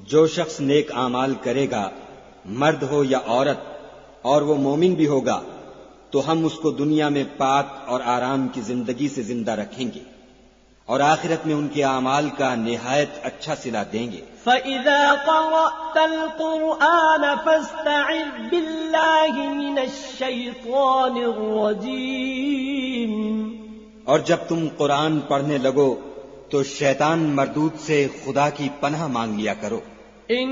जो शख्स नेक आमाल करेगा, मर्द हो या औरत, और वो मोमिन भी होगा, तो हम उसको दुनिया में पाक और आराम की जिंदगी से जिंदा रखेंगे और आखिरत में उनके आमाल का निहायत अच्छा सिला देंगे। फ़इज़ा क़रअतल क़ुरआन फ़स्तइज़ बिल्लाहि मिनश्शैतानिर रजीम। और जब तुम कुरान पढ़ने लगो तो शैतान मरदूद से खुदा की पनाह मांग लिया करो।